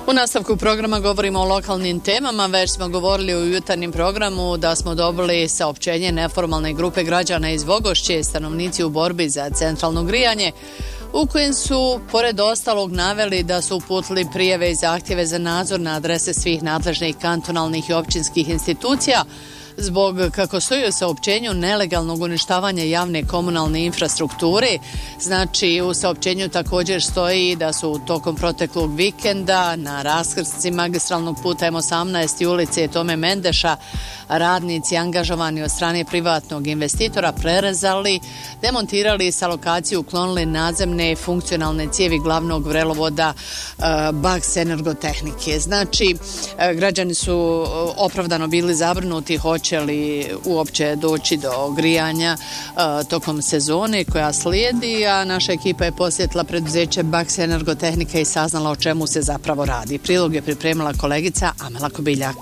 U nastavku programa govorimo o lokalnim temama. Već smo govorili u jutarnjem programu da smo dobili saopćenje neformalne grupe građana iz Vogošće, stanovnici u borbi za centralno grijanje, u kojem su, pored ostalog, naveli da su uputili prijave i zahtjeve za nadzor na adrese svih nadležnih kantonalnih i općinskih institucija zbog, kako stoji u saopćenju, nelegalnog uništavanja javne komunalne infrastrukture. Znači, u saopćenju također stoji da su tokom proteklog vikenda na raskrsci magistralnog puta M18 i ulice Tome Mendeša radnici angažovani od strane privatnog investitora prerezali, demontirali i sa lokacije uklonili nadzemne funkcionalne cijevi glavnog vrelovoda Baks Energotehnike. Znači, građani su opravdano bili zabrinuti hoće li uopće doći do grijanja tokom sezone koja slijedi, a naša ekipa je posjetila preduzeće Baks Energotehnika i saznala o čemu se zapravo radi. Prilog je pripremila kolegica Amela Kobiljak.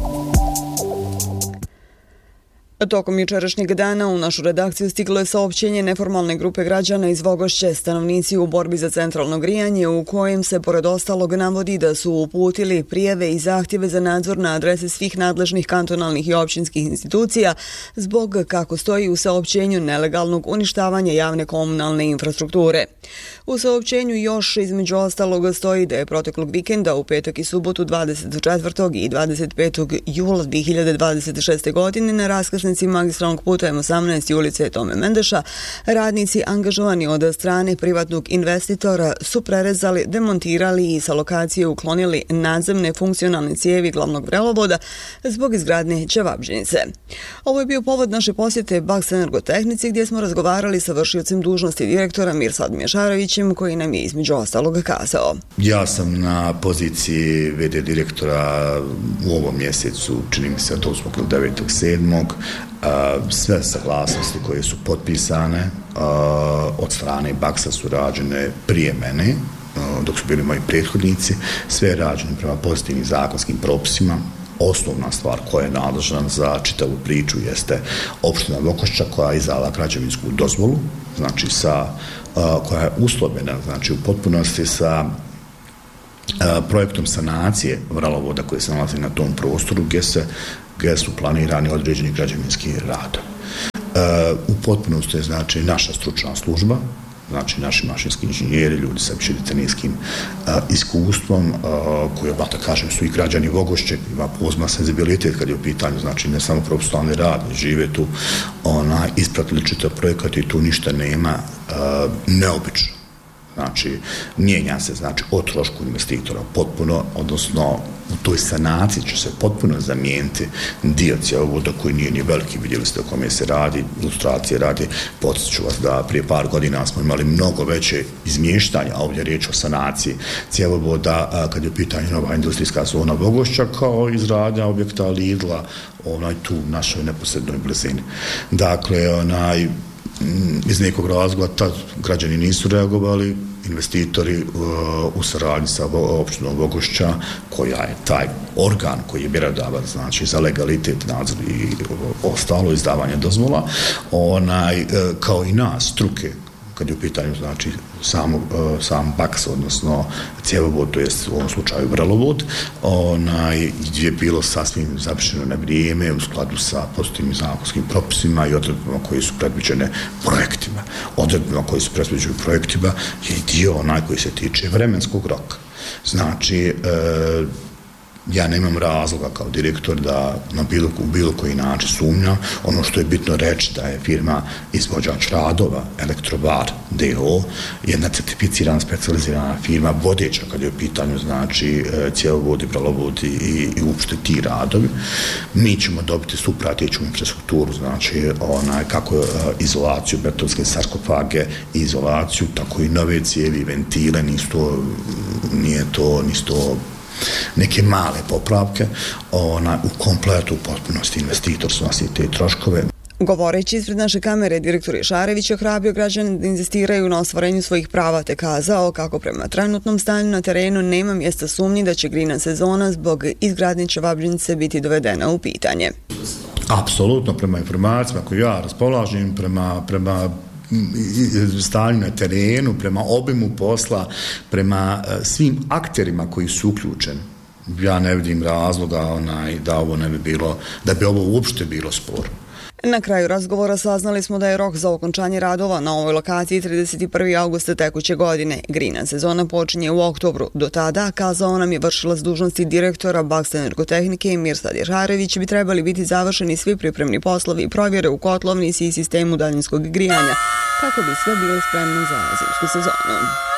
Tokom jučerašnjeg dana u našu redakciju stiglo je saopćenje neformalne grupe građana iz Vogošće, stanovnici u borbi za centralno grijanje, u kojem se pored ostalog navodi da su uputili prijave i zahtjeve za nadzor na adrese svih nadležnih kantonalnih i općinskih institucija zbog, kako stoji u saopćenju, nelegalnog uništavanja javne komunalne infrastrukture. U saopćenju još između ostalog stoji da je proteklog vikenda u petak i subotu 24. i 25. jula 2026. godine na raskrsnici magistralnog puta M18 i ulice Tome Mendeša radnici angažovani od strane privatnog investitora su prerezali, demontirali i sa lokacije uklonili nadzemne funkcionalne cijevi glavnog vrelovoda zbog izgradnje ćevabdžinice. Ovo je bio povod naše posjete Baks Energotehnici, gdje smo razgovarali sa vršiocem dužnosti direktora Mirsadom Ješarevićem, koji nam je između ostalog kazao. Ja sam na poziciji VD direktora u ovom mjesecu, čini mi se od 9.7. Sve saglasnosti koje su potpisane od strane Baksa su rađene prije mene, dok su bili moji prethodnici, sve je rađeno prema pozitivnim zakonskim propisima. Osnovna stvar koja je nadležna za čitavu priču jeste opština Vogošća, koja je izdala građevinsku dozvolu, znači koja je uslovljena, znači u potpunosti sa projektom sanacije vrelovoda koji se nalazi na tom prostoru gdje su planirani određeni građevinski radovi. U potpunosti je, znači, naša stručna služba, znači naši mašinski inženjeri, ljudi sa višedecenijskim iskustvom, koji, da kažem, su i građani Vogošće, ima pozna senzibilitet kad je u pitanju, znači ne samo profesionalni rad, žive tu, ispratili čitav projekat i tu ništa nema neobično. Znači, mijenja se, znači, o trošku investitora potpuno, odnosno u toj sanaciji će se potpuno zamijeniti dio cjevovoda koji nije ni veliki, vidjeli ste o kome se radi, ilustracije radi, podsjeću vas da prije par godina smo imali mnogo veće izmještanja, a ovdje je riječ o sanaciji cjevovoda kad je u pitanju nova industrijska zona Vogošća, kao izgradnja objekta Lidla, tu u našoj neposrednoj blizini. Dakle, iz nekog razloga tad građani nisu reagovali, investitori u saradnji sa opštinom Vogošća, koja je taj organ koji je mjerodavan, znači za legalitet, nadzor i ostalo izdavanje dozvola, kao i nas, struke, kad je u pitanju, znači, sam Baks, odnosno cjevovod, to jest u ovom slučaju vrelovod, gdje je bilo sasvim završeno na vrijeme u skladu sa pozitivnim zakonskim propisima i odredbama koje su predviđene projektima. Odredbama koje su predviđene projektima je dio koji se tiče vremenskog roka. Znači, ja nemam razloga kao direktor da na bilo koji način sumnjam. Ono što je bitno reći da je firma izvođač radova Elektrovar D.O. jedna certificirana, specijalizirana firma, vodeća kad je u pitanju, znači, cjevovodi, vrelovodi i uopšte ti radovi. Mi ćemo dobiti suprateću infrastrukturu, znači kako izolaciju, betonske sarkofage i izolaciju, tako i nove cijevi, ventile, nisu neke male popravke, u kompletu, u potpunosti investitor snosi te troškove. Govoreći ispred naše kamere, direktor Ješarević ohrabrio građane da inzistiraju na ostvarenju svojih prava, te kazao kako prema trenutnom stanju na terenu nema mjesta sumnji da će grina sezona zbog izgradnje ćevabdžinice biti dovedena u pitanje. Apsolutno, prema informacijama koje ja raspolažem, prema stanju na terenu, prema obimu posla, prema svim akterima koji su uključeni, ja ne vidim razloga da ovo ne bi bilo, da bi ovo uopšte bilo sporno. Na kraju razgovora saznali smo da je rok za okončanje radova na ovoj lokaciji 31. augusta tekuće godine. Grejna sezona počinje u oktobru. Do tada, kazao nam je vršilac dužnosti direktora Baksta energotehnike Mirsad Jašarević, bi trebali biti završeni svi pripremni poslovi i provjere u kotlovnici i sistemu daljinskog grijanja, kako bi sve bilo spremno za zimsku sezonu.